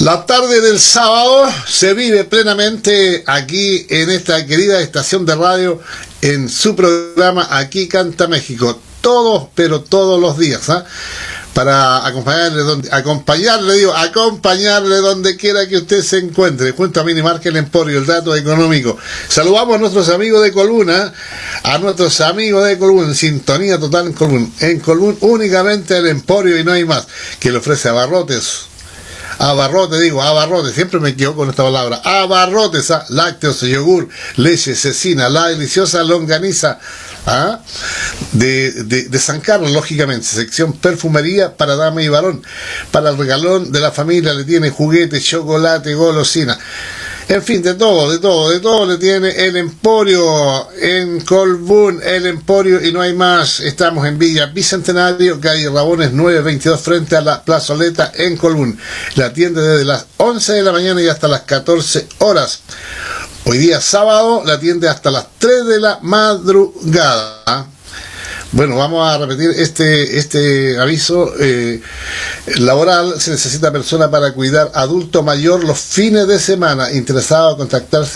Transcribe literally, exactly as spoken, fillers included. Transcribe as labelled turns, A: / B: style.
A: La tarde del sábado se vive plenamente aquí en esta querida estación de radio, en su programa Aquí Canta México, todos, pero todos los días, ¿eh? Para acompañarle donde, acompañarle, digo, acompañarle donde quiera que usted se encuentre, junto a Minimarket El Emporio, el dato económico. Saludamos a nuestros amigos de Colbún, ¿eh? a nuestros amigos de Colbún, en sintonía total en Colbún. En Colbún únicamente El Emporio y no hay más, que le ofrece abarrotes. Abarrotes, digo, abarrotes, siempre me equivoco con esta palabra. Abarrotes, ¿ah? Lácteos, yogur, leche, cecina, la deliciosa longaniza, ¿ah? de, de, de San Carlos, lógicamente. Sección perfumería para dama y varón. Para el regalón de la familia le tiene juguetes, chocolate, golosina. En fin, de todo, de todo, de todo le tiene El Emporio en Colbún, El Emporio y no hay más. Estamos en Villa Bicentenario, calle Rabones nueve veintidós, frente a la plazoleta en Colbún. La atiende desde las once de la mañana y hasta las catorce horas. Hoy día sábado la atiende hasta las tres de la madrugada. Bueno, vamos a repetir este este aviso eh, laboral. Se necesita persona para cuidar adulto mayor los fines de semana. Interesado en contactarse